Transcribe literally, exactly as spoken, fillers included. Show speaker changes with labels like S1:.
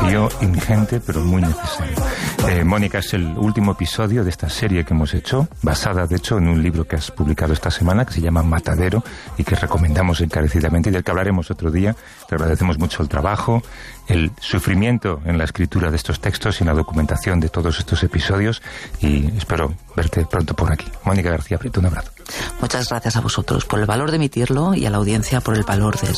S1: lío ingente, pero muy necesario. Eh, Mónica, es el último episodio de esta serie que hemos hecho, basada, de hecho, en un libro que has publicado esta semana, que se llama Matadero, y que recomendamos encarecidamente, y del que hablaremos otro día. Te agradecemos mucho el trabajo, el sufrimiento en la escritura de estos textos y en la documentación de todos estos episodios, y espero verte pronto por aquí. Mónica García Prieto, un abrazo.
S2: Muchas gracias a vosotros por el valor de emitirlo y a la audiencia por el valor de